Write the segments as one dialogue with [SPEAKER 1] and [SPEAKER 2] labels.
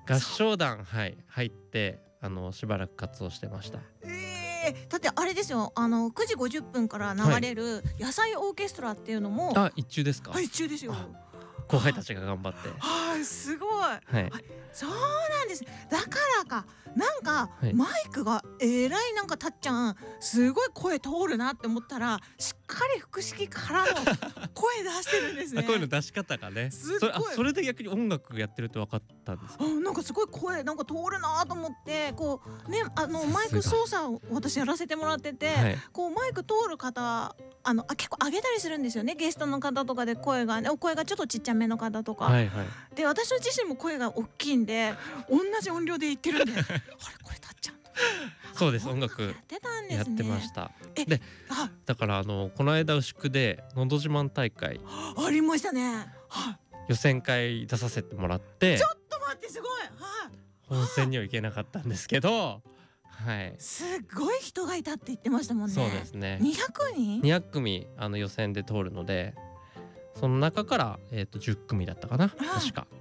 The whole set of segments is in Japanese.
[SPEAKER 1] 合唱団、はい、入ってしばらく活動してました。
[SPEAKER 2] だってあれですよ、9時50分から流れる野菜オーケストラっていうのも、
[SPEAKER 1] 一中ですか？
[SPEAKER 2] 一中ですよ。
[SPEAKER 1] 後輩たちが頑張って、
[SPEAKER 2] すごい。そうなんです。だからか、なんかマイクがえらい、なんかたっちゃんすごい声通るなって思ったら、しっかり腹式からの声出してるんですね。
[SPEAKER 1] 声の出し方がね、それで逆に音楽やってると分かったんですか？
[SPEAKER 2] なんかすごい声なんか通るなと思って、こうね、マイク操作を私やらせてもらってて、こうマイク通る方結構上げたりするんですよね、ゲストの方とかで声がね、お声がちょっとちっちゃめの方とか、で私自身も声が大きいんで同じ音量で言ってるんであれこれたっちゃん
[SPEAKER 1] そうです、音楽やってました。でだからこの間牛久でのど自慢大会
[SPEAKER 2] ありましたね。
[SPEAKER 1] 予選会出させてもらって、
[SPEAKER 2] ちょっと待って、すごい。
[SPEAKER 1] 本戦には行けなかったんですけど、
[SPEAKER 2] すごい人がいたって言ってましたもんね。
[SPEAKER 1] そうですね。
[SPEAKER 2] 200人
[SPEAKER 1] ？200組予選で通るので、その中から10組だったかな、確か。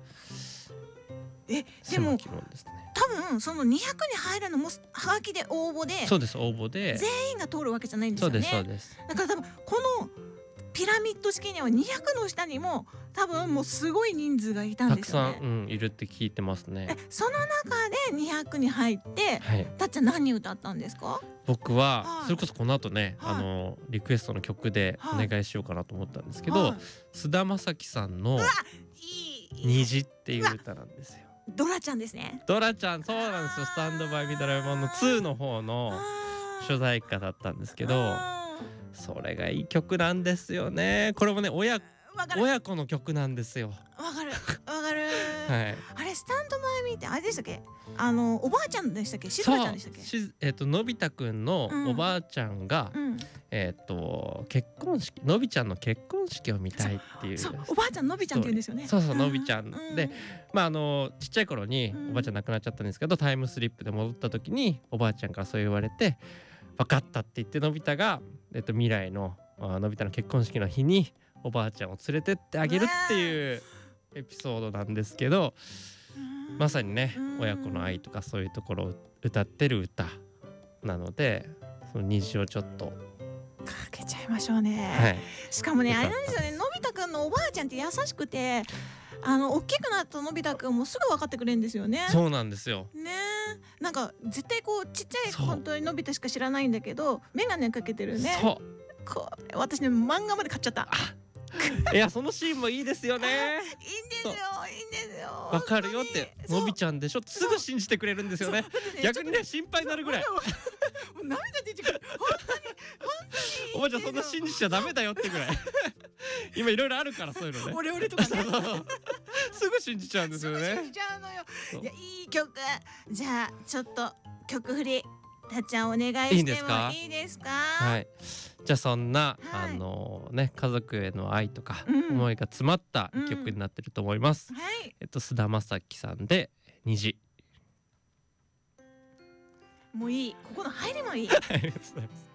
[SPEAKER 2] でも多分その200に入るのもはがきで応募で、
[SPEAKER 1] そうです、応募で
[SPEAKER 2] 全員が通るわけじゃないんですよね。
[SPEAKER 1] そうです。
[SPEAKER 2] だから多分このピラミッド式には200の下にも多分もうすごい人数がいたんですよね。
[SPEAKER 1] たくさん、いるって聞いてますね。
[SPEAKER 2] その中で200に入って、たっちゃん何歌ったんですか？
[SPEAKER 1] 僕はそれこそこの後ね、リクエストの曲でお願いしようかなと思ったんですけど、菅田将暉さんの虹っていう歌なんですよ。
[SPEAKER 2] ドラちゃんですね。
[SPEAKER 1] ドラちゃん、そうなんですよ。スタンドバイミードラえもんの2の方の主題歌だったんですけど、それがいい曲なんですよね。これもね、親子の曲なんですよ。
[SPEAKER 2] わかる。あれスタンドバイミーってあれでしたっけ？おばあちゃんでしたっけ？しずかちゃんでしたっけ？
[SPEAKER 1] のび太くんのおばあちゃんが結婚式、のびちゃんの結婚式を見たいっていう。
[SPEAKER 2] おばあちゃんのびちゃんって言うんですよね。
[SPEAKER 1] そうのびちゃんで、ちっちゃい頃におばあちゃん亡くなっちゃったんですけど、タイムスリップで戻った時におばあちゃんからそう言われて、分かったって言ってのび太が未来ののび太の結婚式の日におばあちゃんを連れてってあげるっていうエピソードなんですけど、まさにね、親子の愛とかそういうところを歌ってる歌なので、その虹をちょっと
[SPEAKER 2] かけちゃいましょうね。しかもね、あれなんですよね、のび太くんのおばあちゃんって優しくて、大きくなったのび太くんもすぐ分かってくれるんですよね。
[SPEAKER 1] そうなんですよ
[SPEAKER 2] ね。なんか絶対こうちっちゃい本当にのび太しか知らないんだけど、眼鏡かけてるね。これ私ね、漫画まで買っちゃった。
[SPEAKER 1] いや、そのシーンもいいですよね。
[SPEAKER 2] いいんですよ。
[SPEAKER 1] わかるよってのびちゃんでしょ、すぐ信じてくれるんですよね。逆にね、心配になるぐらい。
[SPEAKER 2] 涙出てくる。本当に
[SPEAKER 1] おばあちゃんそんな信じちゃダメだよってぐらい。今いろいろあるから、そういうのね。
[SPEAKER 2] オレオレとかね。
[SPEAKER 1] すぐ信じちゃうんですよね。
[SPEAKER 2] 信じちゃうのよ。いい曲。じゃあちょっと曲振りたっちゃんお願いしてもいいですか？
[SPEAKER 1] じゃあそんな家族への愛とか思いが詰まった曲になってると思います。菅田将暉さんで虹。
[SPEAKER 2] もういい。ここの入りもいい。
[SPEAKER 1] ありがとうございます。